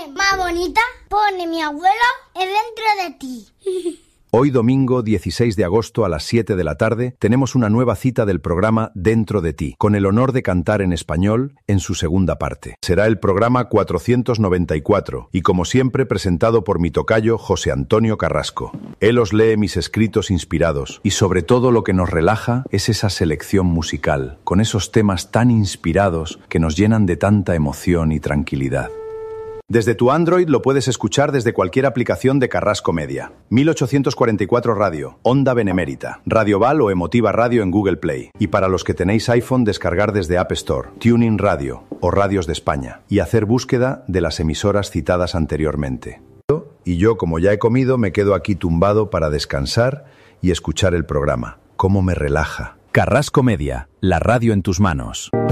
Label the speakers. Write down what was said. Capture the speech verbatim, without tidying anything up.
Speaker 1: más bonita pone mi abuelo es dentro de ti.
Speaker 2: Hoy domingo dieciséis de agosto a las siete de la tarde tenemos una nueva cita del programa Dentro de ti, con el honor de cantar en español en su segunda parte. Será el programa cuatrocientos noventa y cuatro y como siempre presentado por mi tocayo José Antonio Carrasco. Él os lee mis escritos inspirados y sobre todo lo que nos relaja es esa selección musical, con esos temas tan inspirados que nos llenan de tanta emoción y tranquilidad. Desde tu Android lo puedes escuchar desde cualquier aplicación de Carrasco Media. mil ochocientos cuarenta y cuatro Radio, Onda Benemérita, Radio Val o Emotiva Radio en Google Play. Y para los que tenéis iPhone, descargar desde App Store, TuneIn Radio o Radios de España y hacer búsqueda de las emisoras citadas anteriormente. Y yo, como ya he comido, me quedo aquí tumbado para descansar y escuchar el programa. ¿Cómo me relaja? Carrasco Media, la radio en tus manos.